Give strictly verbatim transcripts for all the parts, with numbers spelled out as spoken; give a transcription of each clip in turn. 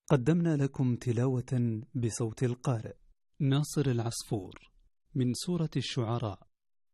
قدمنا لكم تلاوة بصوت القارئ ناصر العصفور من سورة الشعراء.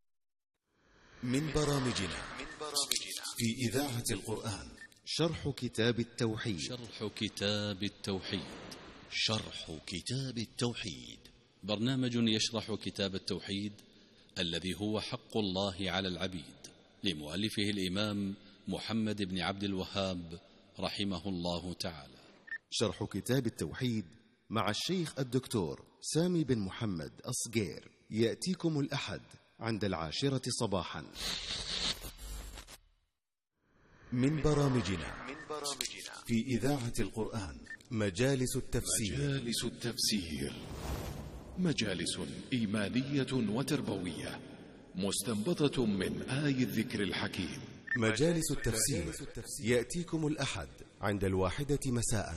من برامجنا في إذاعة القرآن شرح كتاب التوحيد. شرح كتاب التوحيد شرح كتاب التوحيد برنامج يشرح كتاب التوحيد الذي هو حق الله على العبيد، لمؤلفه الإمام محمد بن عبد الوهاب رحمه الله تعالى. شرح كتاب التوحيد مع الشيخ الدكتور سامي بن محمد الصقير يأتيكم الأحد عند العاشرة صباحا. من برامجنا في إذاعة القرآن مجالس التفسير. مجالس التفسير مجالس إيمانية وتربوية مستنبطة من آي الذكر الحكيم. مجالس التفسير يأتيكم الأحد عند الواحدة مساء.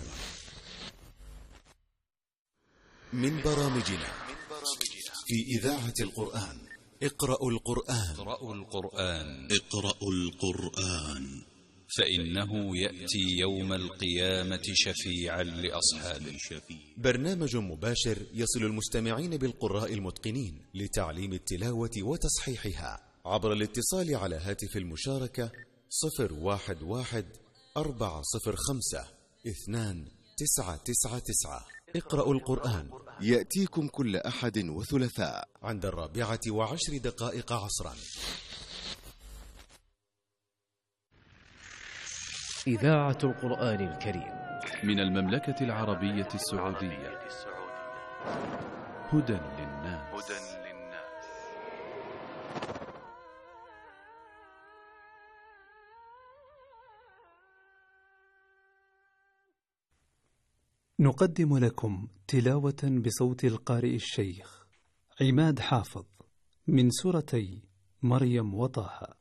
من برامجنا في إذاعة القرآن اقرأوا القرآن. اقرأوا القرآن اقرأوا القرآن فإنه يأتي يوم القيامة شفيعا لأصحابه. برنامج مباشر يصل المستمعين بالقراء المتقنين لتعليم التلاوة وتصحيحها عبر الاتصال على هاتف المشاركة صفر واحد واحد أربعة صفر خمسة اثنان تسعة تسعة تسعة. اقرأوا القرآن يأتيكم كل أحد وثلاثاء عند الرابعة وعشر دقائق عصرا. إذاعة القرآن الكريم من المملكة العربية السعودية. هدى للناس. نقدم لكم تلاوة بصوت القارئ الشيخ عماد حافظ من سورتي مريم وطه.